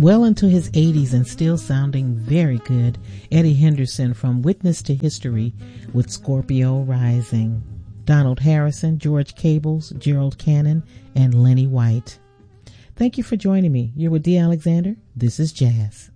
well into his 80s and still sounding very good, Eddie Henderson from Witness to History with Scorpio Rising. Donald Harrison, George Cables, Gerald Cannon, and Lenny White. Thank you for joining me. You're with Dee Alexander. This is Jazz.